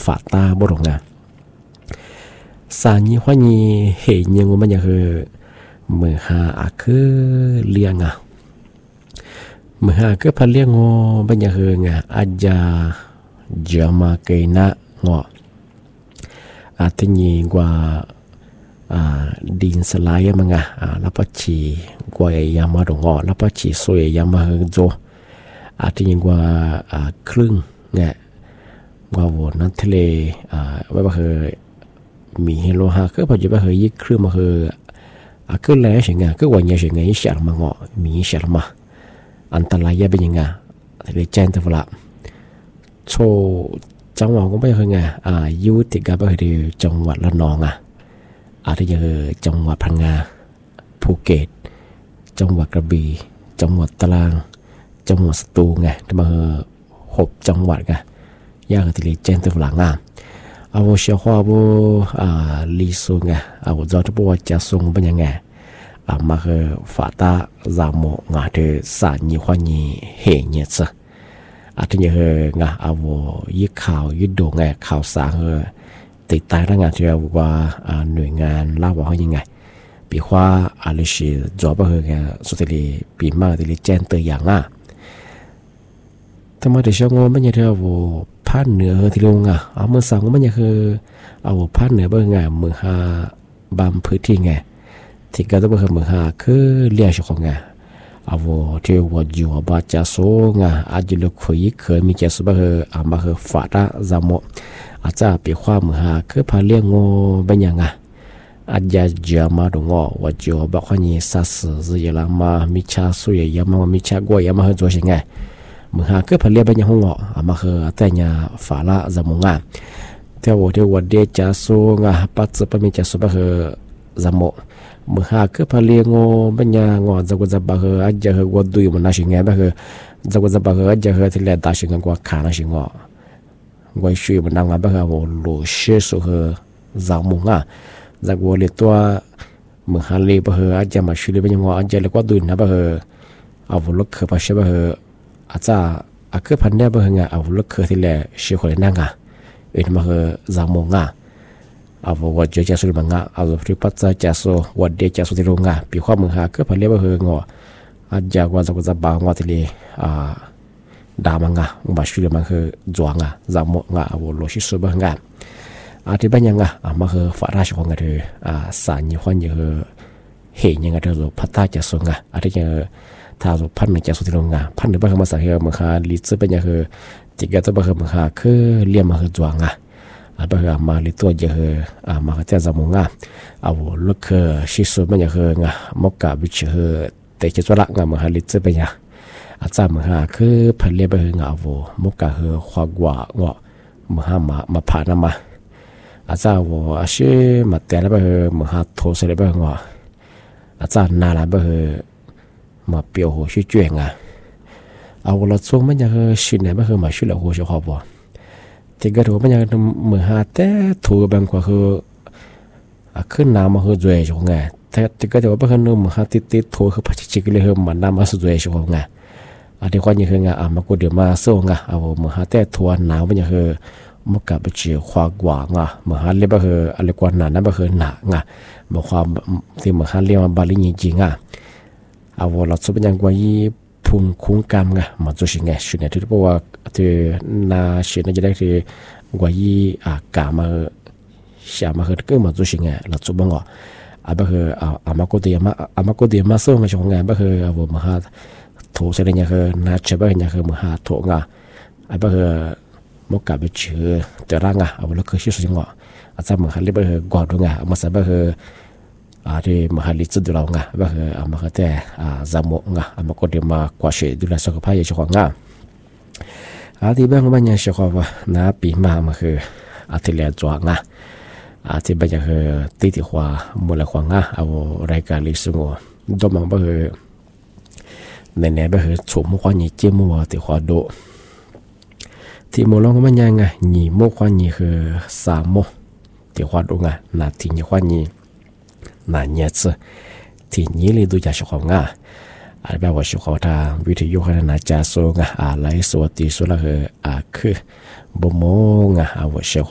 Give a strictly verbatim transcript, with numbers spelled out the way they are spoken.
ฝาตาบ่ลงอ่ะสาญีฮวาญีเฮยังมันยังคือมือหาอะคือเลี้ยงอ่ะมือหาคือพันเลี้ยงงอมันยังคือไงอาจจะจามาเกนะงออาทิญีกว่าอ่าดินสลายมั้งอ่ะอ่าแล้วปัจจีกว่ายามาดงอแล้วปัจจีสวยยามาเฮงโจอาทิญีกว่าอ่าครึ่งเนี่ยกว่าวนนั้นทะเลอ่าไว้บ่คือมีเฮโลฮาคือปัจจุบันคือยี่ครึ่งมาคืออ่ะคือแล้วใช่ไงคือวันนี้ใช่ไงอีเสียมางอมีเสียมาอันตรายเป็นยังไงทะเลแจ้งตัวละโชจังหวัดก็ไม่เคยไงอ่ายุติการไปคือจังหวัดละนองอ่ะอาจจะคือจังหวัดพังงาภูเก็ตจังหวัดกระบี่จังหวัดตรังจังหวัดสตูลไงที่มาหกจังหวัดไงยากที่เลยแจ้งตัวหลังอ่ะเอาเชื่อว่าบุอ่าลิซุไงเอาจอดบัวจะส่งเป็นยังไงอ่ามาคือฝาตาจามโมงาเธอสารยี่ห้อนี้เหี่ยเนี่ยซะอาจจะยังไงเอายึดข่าวยึดโด่งไงข่าวสารเออติดตามงานที่ว่าหน่วยงานเล่าว่าเขายังไงปีว่าอะไรสิจอบไปเฮงสุดที่ปีมากที่แจ้งตัวอย่างอ่ะทำไมถึงช่วงมันยังเท่าว่าพันเหนือที่ลงอ่ะเอาเมื่อสั่งมันยังคือเอาพันเหนือไปไงเมืองฮาบางพื้นที่ไงที่ก็ต้องไปเมืองฮาคือเลี้ยงของไงเอาที่ว่าอยู่บาจะโซงาอาจจะเลือกคุยเคยมีแค่สุบะเฮอามาเฮฝาดาจามอาจจะเปียความมือหาคือพาเลี้ยงงอเป็นยังไงอาจจะเจอมาดงอว่าจะบอกว่านี่สัตว์จะยังมามีชาสุยยังมามีชากวยยังมาเฮตัวยังไงมือหาคือพาเลี้ยงเป็นยังงออามาเฮแต่เนี่ยฝาละจามงาเที่ยวที่ว่าเดจะโซงาปัจจุบันมีแค่สุบะเฮจามมือหาคือพาเลี้ยงงอเป็นยังงอจะก็จะบอกเฮอาจจะเฮว่าดูมันน่าชิงไงแบบเฮจะก็จะบอกเฮอาจจะเฮที่เลี้ยงตาชิงกว่าขาน่าชิงงอว่าช่วยมันนั่งมาแบบว่าโลเชื่อสุเหจางมงอ่ะจากว่าเลยตัวมือหาเลยแบบว่าอาจจะมาช่วยเป็นยังไงอาจจะเรียกว่าดูนะแบบว่าเอาลูกเขยไปใช่แบบว่าอาจจะอาคือพันเนี่ยแบบว่าไงเอาลูกเขยที่แหล่เชื่อคนนั่งอ่ะเอ็นมาเหจางมงอ่ะเอาว่าจะจะสุดมังอ่ะเอาที่ปัจจัยจะสุวัดเดียจะสุดที่โรงอ่ะปีความมือหาคือพันเนี่ยแบบว่างออาจจะว่าจะก็จะบางว่าที่เลยอ่าดามังอ่ะมาช่วยมันคือจวงอ่ะจามงอ่ะวโลชิสุบังอ่ะอาทิตย์บันยังอ่ะมาคือฝาราชของกันเถอะอ่าสารยี่ห้อนี้คือเห็นยังไงเถอะพัฒนาจะส่งอ่ะอาทิตย์ยังถ้าเราพันหนึ่งจะสุดที่โรงงานพันหนึ่งบังคือมาสังเกตมันคือลิตรเป็นยังคือจิกาตัวบังคือมันคือคือเลี้ยมมันคือจวงอ่ะอ่าบังคือมาลิตรตัวยังคืออ่ามาคือเจ้าจามงอ่ะเอาลูกคือชิสุมันยังคืออ่ะมกกะบิชคือแต่จะตัวละงานมันคือลิตรเป็นยังอาจารย์มหาคือพันเลียบเฮงเอาโวมุกกะเฮควากว่างอมหามามาผ่านมาอาจารย์ว่าอาชีมาแต่ละเบเฮมหาโทสเลยเบงออาจารย์นาลาเบเฮมาเปียวหัวชื่อเจงอ่ะเอาละช่วงมันยังชินเนี่ยเบเฮมาชื่อละหัวชื่อขอบที่กระถูมันยังมหาแต่ถูกบางกว่าคือขึ้นน้ำมาคือด้วยช่วงไงแต่ที่กระถูเบเฮนุ่มหาติดติดถูคือพัชจิกเลยเฮมันน้ำมาสุดด้วยช่วงไงอันที่ความยิ่งคืองาอ่ะมากูเดี๋ยวมาส่งอ่ะเอามาหาแต่ทัวร์หนาวมันยังคือมุกกับไปเจียวควากว่างอ่ะมาหาเรียบก็คืออะไรกว่าหนานั่นก็คือหนางอ่ะมาความที่มาหาเรียกว่าบาลีจริงอ่ะเอาเราสุดเป็นยังกว่ายี่พุ่งคุ้งกำอ่ะมาจุดสิ่งไงสิ่งนี้ที่บอกว่าที่นาสิ่งนั้นจะได้ที่กว่ายี่อ่ะกามาเสียมาคือก็มาจุดสิ่งไงเราสุดบ้างอ่ะอ่ะก็คืออ่ะมากูเดี๋ยวมาอ่ะมากูเดี๋ยวมาส่งมาช่วงไงก็คือเอามาหาถูเสด็จยังคือนาเชื่อว่ายังคือมหาถูงอ่ะไอ้บ่คือมกกับไปเชื่อแต่ร่างอ่ะเอาแล้วคือชื่อสิ่งอ่ะอาจจะมหาลิบคือกอดงอ่ะมาสับคืออ่าที่มหาลิจุดเราอ่ะบ่คืออ่ามาแต่อ่าจามงอ่ะมาก็เดี๋ยวมากว่าเชื่อดูแลสุขภาพอย่างช่วงอ่ะอาที่บ้านบ้านยังเชื่อว่าน้าปีมามาคืออาที่เลี้ยงจวงอ่ะอาที่บ้านยังคือตีที่ขวามูลขวางอ่ะเอารายการลิสุงอ่ะดมมันบ่คือในไหนไปเหอะชมมุขวานยี่เจ้ามัวติขวาโดที่มัวลองก็มันยังไงยี่มุขวานยี่คือสามโมติขวาโดไงนาทียี่ขวานยี่นาเนี้ยซะที่ยี่เลยดูจากชาวงาอะไรแบบว่าชาวทางวิทยุขนาดจ่าโซงะอะไรสวัสดีสุดละเหอะอ่ะคือบ่โมงะเอาว่าชาว